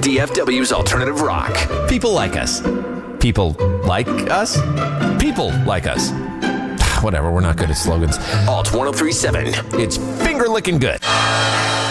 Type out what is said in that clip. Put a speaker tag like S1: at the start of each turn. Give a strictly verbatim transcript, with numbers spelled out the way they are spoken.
S1: D F W's Alternative Rock.
S2: People like us. People like us? People like us. Whatever, we're not good at slogans.
S1: Alt ten thirty-seven.
S2: It's finger licking good.